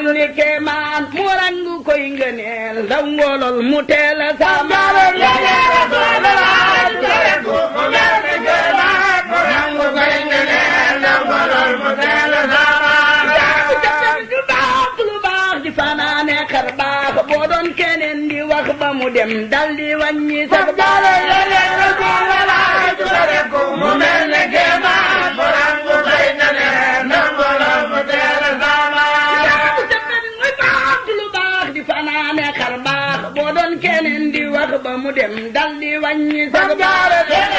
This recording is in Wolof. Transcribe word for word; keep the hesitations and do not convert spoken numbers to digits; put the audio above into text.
li kéemaan mu rangu koy ngëneel ndaw ngolol mu teel a sama fanaane xar baax boo doon keneen di wax ba mu dem dal di wàññi sax baale mu mel ne kéemaan bu rangu koy ngëneel ndaw ngolol mu teel a sama muy baax lu baax di fanaane xar baax boo doon keneen di wax ba mu dem dal di wàññi sax baale